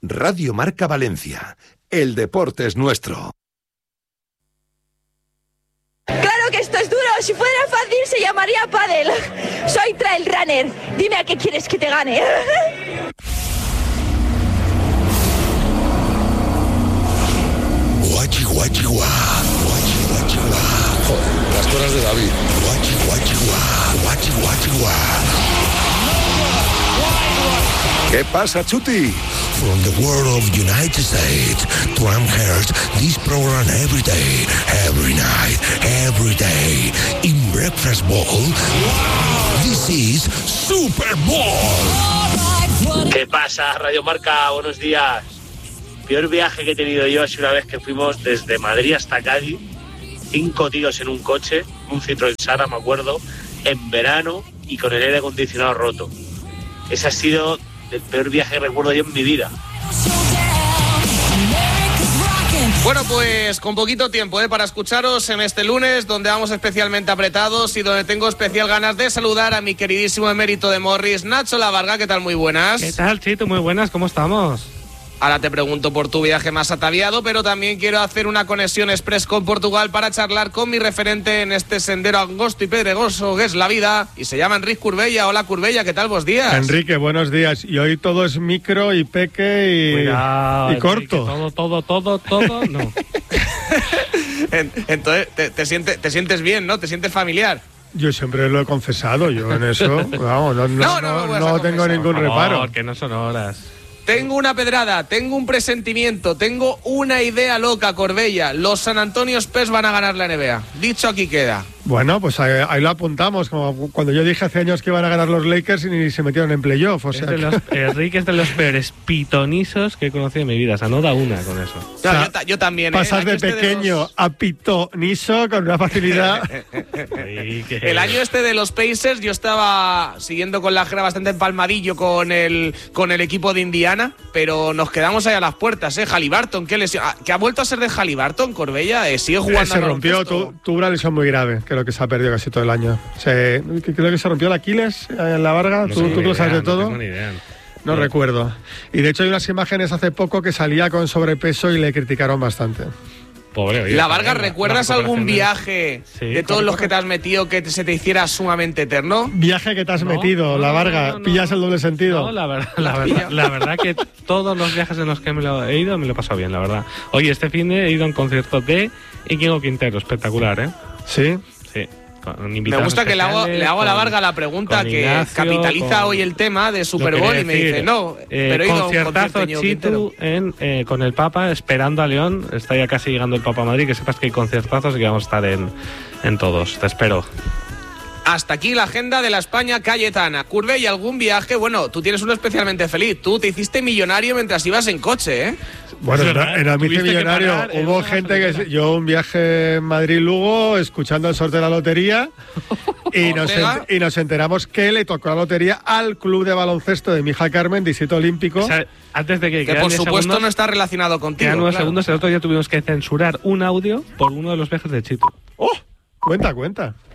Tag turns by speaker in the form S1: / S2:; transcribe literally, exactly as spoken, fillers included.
S1: Radio Marca Valencia. El deporte es nuestro.
S2: Claro que esto es duro. Si fuera fácil se llamaría pádel. Soy trail runner. Dime a qué quieres que te gane.
S3: Guachi, guachi, guá. Guachi, guachi, guá.
S4: Joder, las cosas de David.
S3: Guachi, guachi, guá. Guachi, guachi, guá.
S1: ¿Qué pasa, Chuti?
S3: From the world of United States to Amherst, this program every day, every night, every day. In Breakfast Bowl, this is Super Bowl.
S5: ¿Qué pasa, Radio Marca? Buenos días. Peor viaje que he tenido yo es una vez que fuimos desde Madrid hasta Cádiz, cinco tíos en un coche, un Citroën Sara, me acuerdo, en verano y con el aire acondicionado roto. Ese ha sido el peor viaje que recuerdo yo en mi vida.
S6: Bueno, pues con poquito tiempo ¿eh? para escucharos en este lunes, donde vamos especialmente apretados y donde tengo especial ganas de saludar a mi queridísimo emérito de Morris, Nacho Lavarga. ¿Qué tal? Muy buenas.
S7: ¿Qué tal, Chito? Muy buenas, ¿cómo estamos?
S6: Ahora te pregunto por tu viaje más ataviado, pero también quiero hacer una conexión express con Portugal para charlar con mi referente en este sendero angosto y pedregoso que es la vida, y se llama Enrique Curbella. Hola, Curbella, ¿qué tal? Buenos días.
S8: Enrique, buenos días. Y hoy todo es micro y peque y,
S7: Cuidado,
S8: y corto.
S7: Enrique, todo, todo, todo, todo, no.
S6: Entonces, te, te, sientes, te sientes bien, ¿no? Te sientes familiar.
S8: Yo siempre lo he confesado, yo en eso, vamos, no, no,
S6: No, no
S8: no,
S6: me
S8: no,
S6: vas a
S8: no tengo
S6: confesar.
S8: ningún
S7: Por favor,
S8: reparo.
S7: que no son horas.
S6: Tengo una pedrada, tengo un presentimiento, tengo una idea loca, Corbella. Los San Antonio Spurs van a ganar la N B A. Dicho aquí queda.
S8: Bueno, pues ahí, ahí lo apuntamos, como cuando yo dije hace años que iban a ganar los Lakers y ni se metieron en playoff. O
S7: Es
S8: sea,
S7: de
S8: que-
S7: los, Enrique es de los peores pitonisos que he conocido en mi vida. O sea, no da una con eso.
S6: No,
S8: sea,
S6: yo, ta- yo también. ¿eh?
S8: pasas
S6: El
S8: de
S6: año este
S8: pequeño
S6: los-
S8: a pitoniso con una facilidad.
S7: Ay, que-
S6: El año este de los Pacers yo estaba siguiendo con la jera bastante empalmadillo con el, con el equipo de Indiana, pero nos quedamos ahí a las puertas, ¿eh? Halliburton, ¿qué lesión? Ah, ¿que ha vuelto a ser de Halliburton, Corbella? Eh, sigue jugando
S8: se
S6: al
S8: rompió,
S6: baloncesto.
S8: tu- tuvo una lesión muy grave, creo que se ha perdido casi todo el año. Se, creo que se rompió el Aquiles en la Varga,
S7: no
S8: tú,
S7: tengo
S8: tú
S7: ni
S8: que lo sabes
S7: idea,
S8: de todo.
S7: No tengo ni idea.
S8: No recuerdo. Y de hecho hay unas imágenes hace poco que salía con sobrepeso y le criticaron bastante.
S7: Pobre, oye,
S6: La Varga,
S7: la-
S6: ¿recuerdas
S7: la
S6: algún
S7: recuperación
S6: viaje
S7: Sí,
S6: de todos
S7: corre,
S6: los
S7: corre.
S6: que te has metido que te- se te hiciera sumamente eterno?
S8: Viaje que te has
S7: No,
S8: metido,
S7: no,
S8: la
S7: no,
S8: Varga,
S7: no, no,
S8: pillas
S7: no.
S8: el doble sentido.
S7: No, la verdad, la, verdad, la verdad que todos los viajes en los que me lo he ido me lo he pasado bien, la verdad. Oye, este fin de he ido a un concierto de Íñigo Quintero, espectacular, ¿eh?
S8: Sí.
S7: Sí. Con
S6: Me
S7: invitados
S6: gusta que le hago,
S7: especiales,
S6: le hago a la
S7: con-
S6: Varga la pregunta
S7: con
S6: que
S7: Ignacio,
S6: capitaliza
S7: con-
S6: hoy el tema de Super
S7: Lo
S6: Bowl
S7: quería
S6: y me
S7: decir,
S6: dice, no,
S7: eh,
S6: pero he ido a un concierto
S7: conciertazo
S6: de Íñigo Quintero.
S7: Chitu en, eh, con el Papa, esperando a León. Está ya casi llegando el Papa a Madrid. Que sepas que hay conciertazos y que vamos a estar en, en todos. Te espero.
S6: Hasta aquí la agenda de la España cayetana. Curve, ¿y algún viaje? Bueno, tú tienes uno especialmente feliz. Tú te hiciste millonario mientras ibas en coche, ¿eh?
S8: Bueno,
S7: Es
S8: en,
S7: verdad,
S8: en Almice
S7: tuviste que
S8: Millonario
S7: parar en
S8: hubo
S7: una
S8: gente que...
S7: gasolinera.
S8: Yo un viaje en Madrid-Lugo escuchando el sorteo de la lotería y nos,
S6: Ortega.
S8: en- y nos enteramos que le tocó la lotería al club de baloncesto de mi hija Carmen, Distrito Olímpico.
S7: O sea, antes de que,
S6: Que
S7: quedan
S6: por
S7: diez
S6: supuesto
S7: segundos,
S6: no está relacionado contigo.
S7: quedan nueve
S6: claro.
S7: segundos. El otro día tuvimos que censurar un audio por uno de los viajes de Chitu.
S8: ¡Oh! Cuenta, cuenta.